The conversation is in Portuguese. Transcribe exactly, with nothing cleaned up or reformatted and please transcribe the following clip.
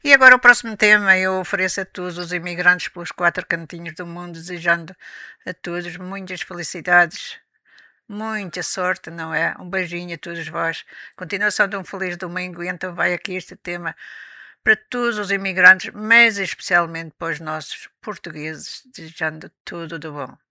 E agora o próximo tema eu ofereço a todos os imigrantes pelos quatro cantinhos do mundo, desejando a todos muitas felicidades, muita sorte, não é? Um beijinho a todos vós. Continuação de um feliz domingo e então vai aqui este tema para todos os imigrantes, mas especialmente para os nossos portugueses, desejando tudo de bom.